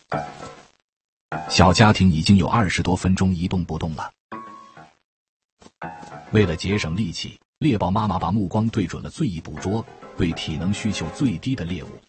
小家庭已经有20多分钟一动不动了。为了节省力气，猎豹妈妈把目光对准了最易捕捉、对体能需求最低的猎物。